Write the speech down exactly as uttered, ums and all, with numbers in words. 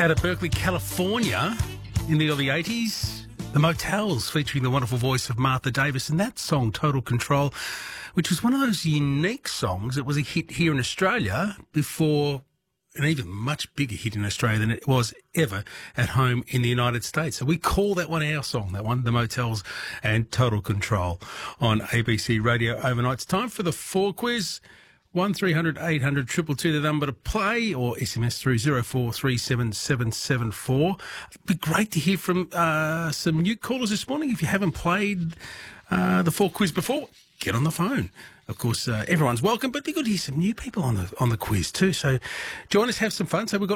Out of Berkeley, California, in the early eighties, the Motels, featuring the wonderful voice of Martha Davis, and that song, Total Control, which was one of those unique songs that was a hit here in Australia before an even much bigger hit in Australia than it was ever at home in the United States. So we call that one our song, that one, The Motels and Total Control on A B C Radio Overnight. It's time for the Four Quiz. one three hundred eight hundred two two two, the number to play, or S M S through zero four three seven seven seven four. It'd be great to hear from uh, some new callers this morning. If you haven't played uh, the Four Quiz before, get on the phone. Of course, uh, everyone's welcome, but it'd be good to hear some new people on the on the quiz too. So join us, have some fun. So we've got